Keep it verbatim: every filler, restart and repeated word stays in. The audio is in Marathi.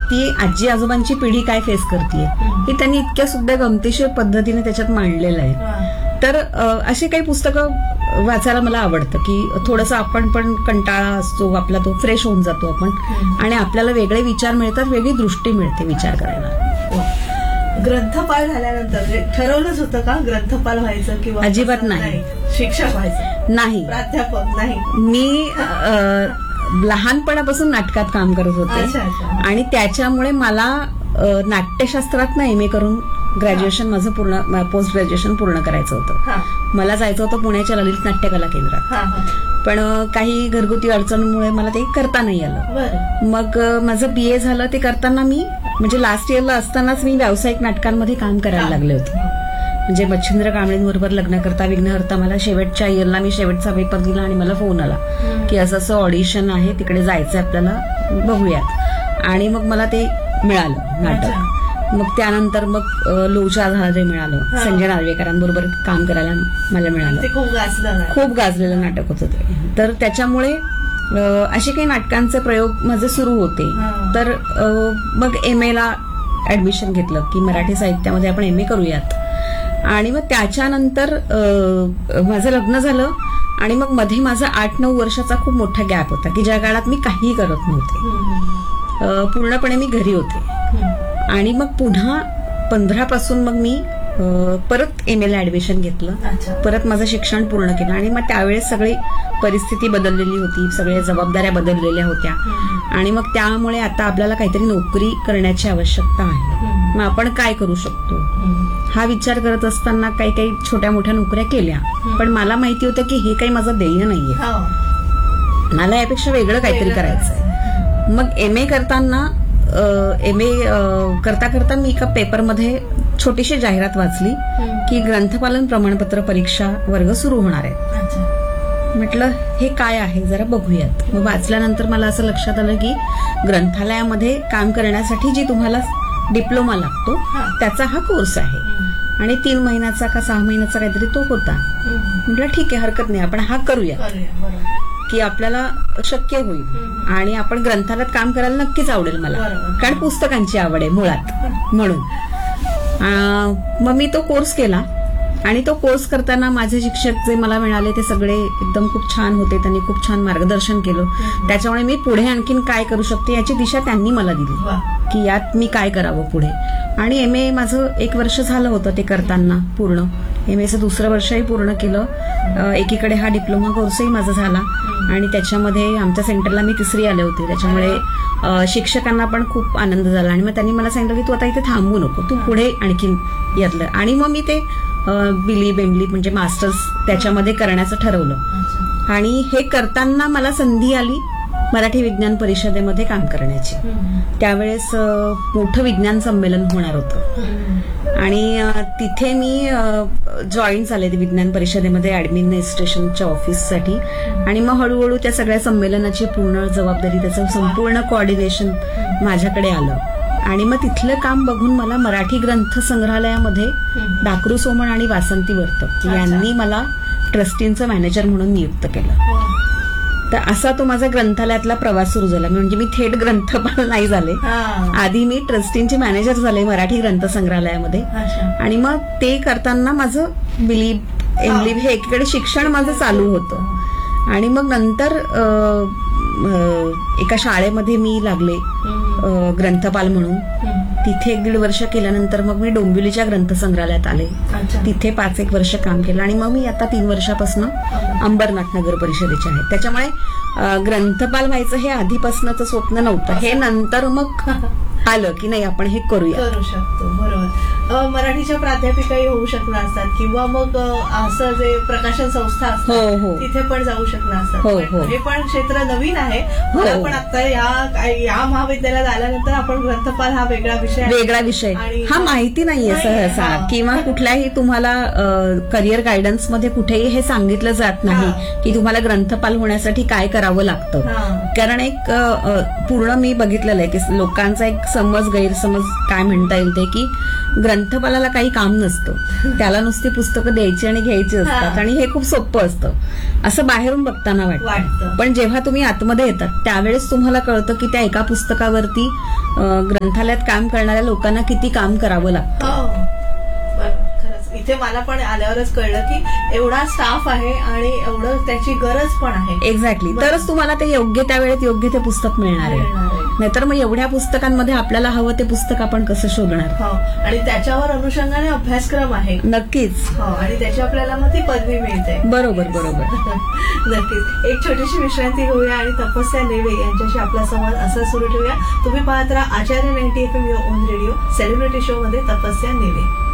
ती आजी आजोबांची पिढी काय फेस करते हे त्यांनी इतक्या सुद्धा गमतीशीर पद्धतीने त्याच्यात मांडलेलं आहे. तर अशी काही पुस्तकं वाचायला मला आवडतं की थोडंसं आपण पण कंटाळा असतो आपला तो फ्रेश होऊन जातो आपण आणि आपल्याला वेगळे विचार मिळतात, वेगळी दृष्टी मिळते विचार करायला. ग्रंथपाल झाल्यानंतर ठरवलंच होतं का ग्रंथपाल व्हायचं किंवा अजिबात नाही. शिक्षक व्हायचं नाही, प्राध्यापक नाही. मी लहानपणापासून नाटकात काम करत होते आणि त्याच्यामुळे मला नाट्यशास्त्रात ना एम ए करून ग्रॅज्युएशन माझं पूर्ण पोस्ट ग्रॅज्युएशन पूर्ण करायचं होतं. मला जायचं होतं पुण्याच्या ललित नाट्यकला केंद्रात, पण काही घरगुती अडचणीमुळे मला ते करता नाही आलं. मग माझं बी ए झालं. ते करताना मी म्हणजे लास्ट इयरला असतानाच मी व्यावसायिक नाटकांमध्ये काम करायला लागले होते. म्हणजे मच्छिंद्र कांबळेंबरोबर लग्न करता विघ्नहर्ता मला शेवटच्या इयरला मी शेवटचा पेपर दिला आणि मला फोन आला की असं असं ऑडिशन आहे, तिकडे जायचं आपल्याला, बघूयात. आणि मग मला ते मिळालं नाटक. मग त्यानंतर मग लोचा झाला ते मिळालं. संजय नार्वेकरांबरोबर काम करायला मला मिळालं. खूप गाजलं खूप गाजलेलं नाटक होतं ते. तर त्याच्यामुळे असे काही नाटकांचे प्रयोग माझे सुरू होते. तर मग एम ए ला ऍडमिशन घेतलं की मराठी साहित्यामध्ये आपण एम ए करूयात. आणि मग त्याच्यानंतर माझं लग्न झालं आणि मग मध्ये माझा आठ नऊ वर्षाचा खूप मोठा गॅप होता की ज्या काळात मी काहीही करत नव्हते, पूर्णपणे मी घरी होते. आणि मग पुन्हा पंधरा पासून मग मी परत एम ए ला ऍडमिशन घेतलं, परत माझं शिक्षण पूर्ण केलं. आणि मग त्यावेळेस सगळी परिस्थिती बदललेली होती, सगळ्या जबाबदाऱ्या बदललेल्या होत्या आणि मग त्यामुळे आता आपल्याला काहीतरी नोकरी करण्याची आवश्यकता आहे. मग आपण काय करू शकतो हा विचार करत असताना काही काही छोट्या मोठ्या नोकऱ्या केल्या, पण मला माहिती होतं की हे काही माझं ध्येय नाहीये, मला यापेक्षा वेगळं काहीतरी करायचंय. मग एम ए करताना एम ए करता करता मी एका पेपरमध्ये छोटीशी जाहिरात वाचली की ग्रंथपालन प्रमाणपत्र परीक्षा वर्ग सुरू होणार आहे. म्हटलं हे काय आहे जरा बघूयात. मग वाचल्यानंतर मला असं लक्षात आलं की ग्रंथालयामध्ये काम करण्यासाठी जी तुम्हाला डिप्लोमा लागतो त्याचा हा कोर्स आहे आणि तीन महिन्याचा का सहा महिन्याचा काहीतरी तो होता. म्हटलं ठीक आहे, हरकत नाही, आपण हा करूया की आपल्याला शक्य होईल आणि आपण ग्रंथालयात काम करायला नक्कीच आवडेल मला, कारण पुस्तकांची आवड आहे मुळात म्हणून. मग मी तो कोर्स केला आणि तो कोर्स करताना माझे शिक्षक जे मला मिळाले ते सगळे एकदम खूप छान होते. त्यांनी खूप छान मार्गदर्शन केलं. त्याच्यामुळे मी पुढे आणखीन काय करू शकते याची दिशा त्यांनी मला दिली की यात मी काय करावं पुढे. आणि एम ए माझं एक वर्ष झालं होतं ते करताना पूर्ण. एम एचं दुसरं वर्षही पूर्ण केलं. एकीकडे हा डिप्लोमा कोर्सही माझा झाला आणि त्याच्यामध्ये आमच्या सेंटरला मी तिसरी आले होते. त्याच्यामुळे शिक्षकांना पण खूप आनंद झाला आणि मग त्यांनी मला सांगितलं की तू आता इथे थांबू नको, तू पुढे आणखीन यातलं. आणि मग मी ते बिली बेंबली म्हणजे मास्टर्स त्याच्यामध्ये करण्याचं ठरवलं. आणि हे करताना मला संधी आली मराठी विज्ञान परिषदेमध्ये काम करण्याची. त्यावेळेस मोठं विज्ञान संमेलन होणार होतं आणि तिथे मी जॉईन झाले विज्ञान परिषदेमध्ये ऍडमिनिस्ट्रेशनच्या ऑफिससाठी. आणि मग हळूहळू त्या सगळ्या संमेलनाची पूर्ण जबाबदारी, त्याचं संपूर्ण कोऑर्डिनेशन माझ्याकडे आलं. आणि मग तिथलं काम बघून मला मराठी ग्रंथ संग्रहालयामध्ये डाकरू सोमण आणि वासंती वर्तक यांनी मला ट्रस्टींचं मॅनेजर म्हणून नियुक्त केलं. तर असा तो माझा ग्रंथालयातला प्रवास सुरू झाला. म्हणजे मी थेट ग्रंथपाल नाही झाले, आधी मी ट्रस्टींचे मॅनेजर झाले मराठी ग्रंथ संग्रहालयामध्ये. आणि मग ते करताना माझं बिलीप एमलीप हे एकीकडे शिक्षण माझं चालू होतं. आणि मग नंतर एका शाळेमध्ये मी लागले ग्रंथपाल म्हणून. तिथे एक दीड वर्ष केल्यानंतर मग मी डोंबिवलीच्या ग्रंथसंग्रहालयात आले. तिथे पाच एक वर्ष काम केलं आणि मग मी आता तीन वर्षापासून अंबरनाथ नगर परिषदेचे आहे. त्याच्यामुळे ग्रंथपाल व्हायचं हे आधीपासूनच स्वप्न नव्हतं, हे नंतर मग आलं की नाही आपण हे करूया करू शकतो. बरोबर. मराठीच्या प्राध्यापिकाही होऊ शकल्या असतात किंवा मग असं जे प्रकाशन संस्था असतात तिथे पण जाऊ शकल्या असतात. हे पण क्षेत्र नवीन आहे. पण आता या महाविद्यालयात आल्यानंतर आपण ग्रंथपाल हा वेगळा विषय वेगळा विषय हा माहिती नाहीये सहसा, किंवा कुठल्याही तुम्हाला करिअर गायडन्स मध्ये कुठेही हे सांगितलं जात नाही की तुम्हाला ग्रंथपाल होण्यासाठी काय करावं लागतं. कारण एक पूर्ण मी बघितलेलं आहे की लोकांचा एक समज गैरसमज काय म्हणता येईल ते की ग्रंथ ग्रंथपालाला काही काम नसतं, त्याला नुसती पुस्तकं द्यायची आणि घ्यायची असतात आणि हे खूप सोपं असतं असं बाहेरून बघताना वाटतं. पण जेव्हा तुम्ही आतमध्ये येतात त्यावेळेस तुम्हाला कळतं की त्या एका पुस्तकावरती ग्रंथालयात काम करणाऱ्या लोकांना किती काम करावं लागतं. इथे मला पण आल्यावरच कळलं की एवढा स्टाफ आहे आणि एवढं त्याची गरज पण आहे. एक्झॅक्टली, तरच तुम्हाला ते योग्य त्या वेळेत योग्य ते पुस्तक मिळणार आहे. नाहीतर मग एवढ्या पुस्तकांमध्ये आपल्याला हवं ते पुस्तक आपण कसं शोधणार. आणि त्याच्यावर अनुषंगाने अभ्यासक्रम आहे. नक्कीच. आणि त्याची आपल्याला मग ती पदवी मिळते. बरोबर बरोबर. नक्कीच. एक छोटीशी विश्रांती घेऊया आणि तपस्या नेवे यांच्याशी आपला संवाद असा सुरू ठेवूया. तुम्ही पाहत राहा आचार्य ninety F M on radio celebrity show मध्ये तपस्या नेवे.